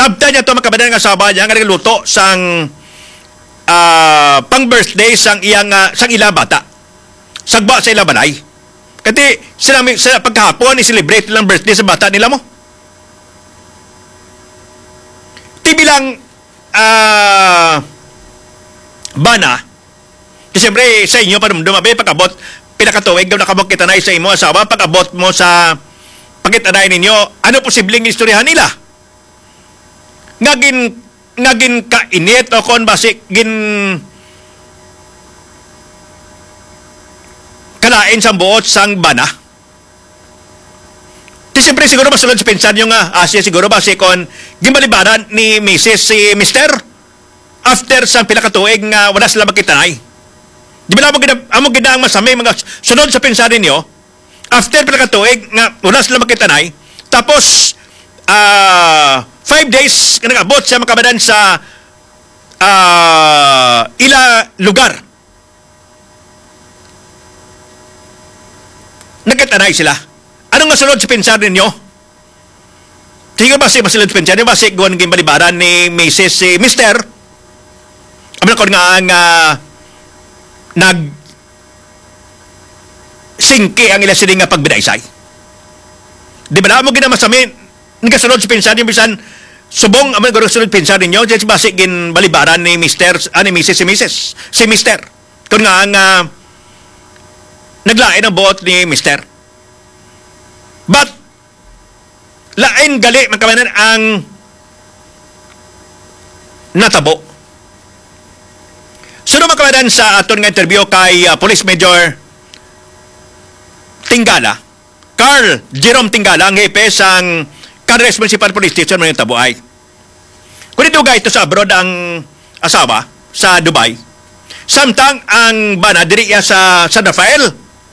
Tabta niya ito makabanan ng asawa niya nga nagluto sang pang birthday sang ila bata. Sagba sa ila balay. Kasi sila pagkahapon i-celebrate lang birthday sa bata nila mo. Tibilang bana. Kasi siyempre sa inyo dumabi pag-abot pinakatuwig daw nakamok kitanay sa imo asawa pag-abot mo sa pagkitanay ninyo ano posibleng istoryahan nila. Ngagin kainit o kon basi gin kalain sa buot sang bana. Di siyempre siguro masulod sa pinsan yung Asia siguro basi kon gimbalibaran ni Mrs. si Mr. After sa pinakatuig nga wala sila magkitanay. Di ba amo gina ang masami mga sunod sa pinsan ninyo after pinakatuig nga wala sila magkitanay tapos 5 days ka nag-abot siya makabadan sa ila lugar. Nagkitanay sila. Anong masunod sa pinsan ninyo? Tingnan ba si masunod sa pinsan ninyo? Ba si Gwan Gimbalibaran ni Mrs. si Mr. Amin ako nga ang singki ang ila siling nga pagbidaysay. Di ba na mo ginamasamin nagasunod si pinsan yung bisan subong amin garo sunod pinsan ninyo dyan si basi ginbalibaran ni Mr. Ni Mrs. si Mr. Kung nga ang naglain ang buot ni Mr. But lain gali magkamanan ang natabo. Sunod magkamanan sa aton nga interview kay Police Major Tingala, Carl Jerome Tingala, ang hepe sang Canres Municipal Police Station ng Tabuay. Kung ito ito sa abroad ang asawa sa Dubai, samtang ang bana diri sa San Rafael,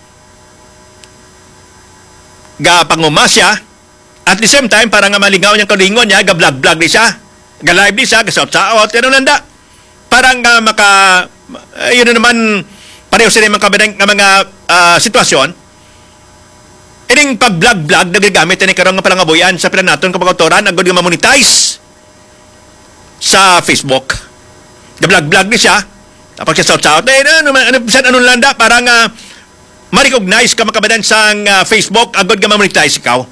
ga pangumasya, at the same time, para nga malingaw niyang kalingon niya, ga vlog-vlog di siya, ga live di siya, ga saot-saot, ano nanda. Parang yun na naman, pareho sila ng mga sitwasyon. Ining pag-vlog-vlog, nagagamit na ni karong nga palang abuyan sa pinanaton kapag autoran, ang gano'ng mamonetize sa Facebook. Ga-vlog-vlog di siya, tapos siya saot-saot, ano landa, parang ma-recognize ka makabadan sa Facebook, agad ka ma-monetize ikaw.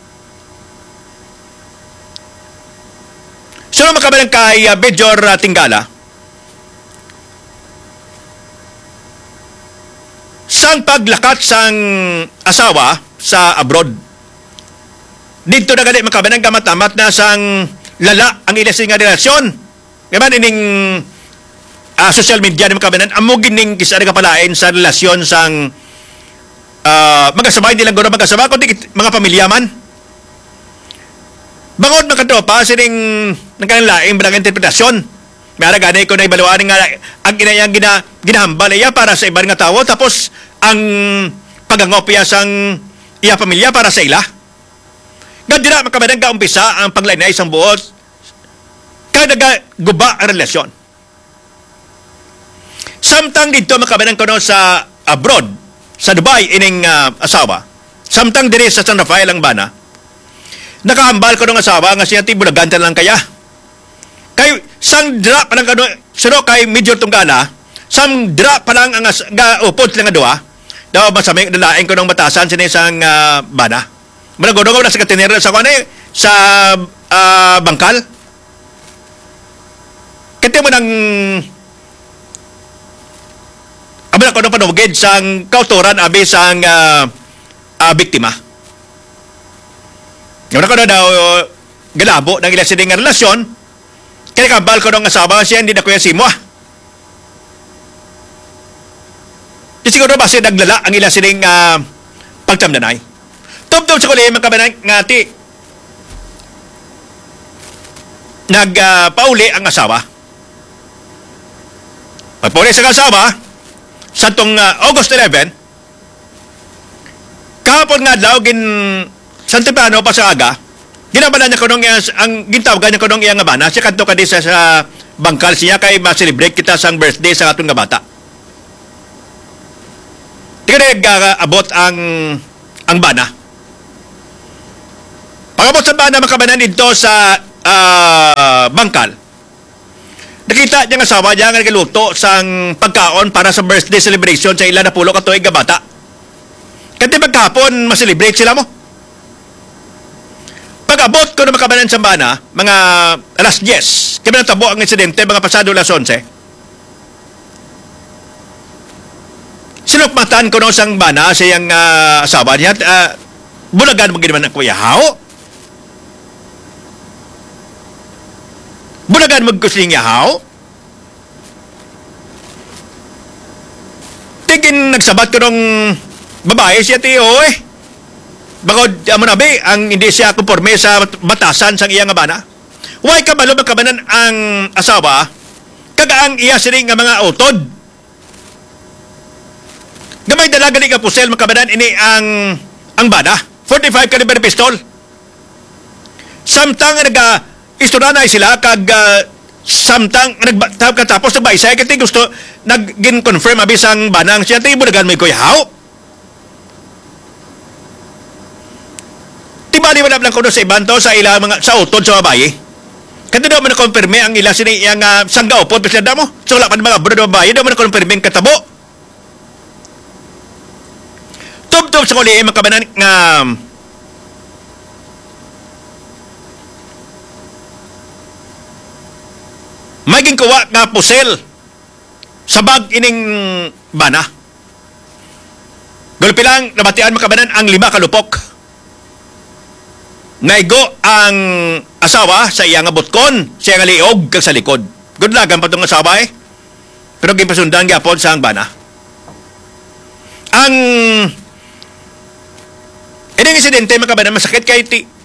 So, makabadan kay Major Tingala, sang paglakat sang asawa sa abroad. Dito na gali makabadan ka matamat na sang lala ang ilasing nga relasyon. Kaya ining social media ni makabadan, amo gining kisa na kapalain sa relasyon sang magkasabay nilang gano'n magkasabay, kundi mga pamilya man. Bangod magkatropa, sining nagkanilaing bilang interpretasyon. May ganay ko na ibaluan nga ang inayang ginahambal iya para sa ibang nga tao, tapos ang pagangopya sang iya pamilya para sa ila. Gandi na makamadang kaumpisa ang paglainay isang buot, kaya nagaguba ang relasyon. Samtang dito makamadang kono sa abroad, sa Dubai ining asawa, samtang diri sa San Rafael ang bana, nakahambal ko ng asawa nga siya tibulagantan lang kaya. Kay sang dra pa lang sino kay Major Tingala, sang dra pa lang ang upod lang nga daw masaming dalain ko ng batasan sa isang bana. Managodong na sa katinero sa sa bangkal. Kaya mo nang abang ako ng panugid sang kauturan abi sang biktima. Yung ako na daw galabo ng ilang sining relasyon, kaya kabal ko ng asawa siya, hindi na kuya simo siguro ba siya naglala ang ilang sining pagtamdanay. Tumtum sa kulay magkabanay ngati nagpauli ang asawa. Pagpauli sa asawa sa itong August 11, kahapon nga daw Santo Plano pa sa aga, ginabala niya kunong ang gintawagan niya kunong iyang nga bana, siya kanto ka di sa bangkal siya kay ma-celebrate kita sang birthday sa atong nga bata. Tika na abot ang bana. Pag-abot sa bana, makabanan dito sa bangkal. Nakita niya nga asawa niya nga nagaluto sang pagkaon para sa birthday celebration sa ilan na pulo ka tuig nga bata. Kasi pagkahapon, maselebrate sila mo. Pag-abot ko na makabanan sa bana, mga alas 10, kami natabo ang insidente, mga pasado alas 11. Sinukmatan ko no sang bana sa iyang asawa niya, bulagan mo ginaman ang kuyahaw. Bulagan mo gusto niyang yahaw. Tingin nagsabat ko nung babae siya tiyo Bagod, amo na be, ang hindi siya kumporme sa batasan sang iyang abana. Huwag kabalo magkabanan ang asawa, kaga ang iya siring nga mga utod. Gamay dalaga ni kapusel magkabanan ini ang bana. 45 caliber pistol. Samtang nag-isturanay sila, samtang katapos nagbaisay, kasi gusto nag-confirm abis ang banang siya, tayo bulagan mo ikuyahaw. Tibali mo lang kuno sa ibanto sa ila mga sa utod sa babae. Kasi daw man na-confirme ang ila sini yang sangga upod pasada mo. So wala pa mga brado babae daw man na-confirme ang katabo. Tub-tub sa kuli makabanan nga maging kuwa nga pusel sa bag ining bana. Gulpi lang nabatian makabanan ang 5 kalupok. Naigo ang asawa sa iyang abutkon, sa iyang liog kag sa likod. Good lagan pa itong asawa pero gipasundan gyapon sa ang bana. Ang ining insidente makabanan masakit kay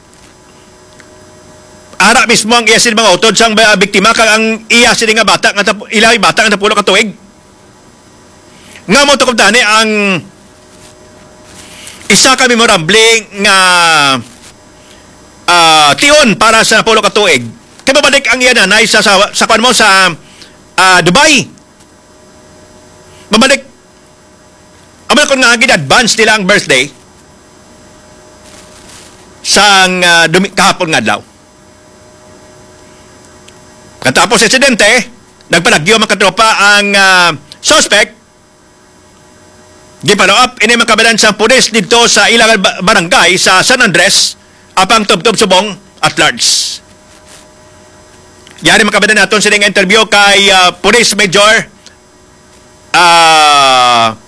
ara mismo ang iya sin mga utod sang biktima kag ang iya sin nga bata nga ilay bata nga napulo ka tuig. Nga mo to dani ang isa ka memorable nga tion para sa napulo ka tuig. Kaya babalik ang iya nanay sa kwan mo sa Dubai. Babalik amal ko nga gid-advance nila ang birthday sang kahapon nga adlaw. Katapos insidente, nagpalagyo mga katropa ang suspect. Gipano up ini makabalan sa pulis dito sa ilang barangay sa San Andres apang tubtob subong at large. Yari makabalan natin sa interview kay Police Major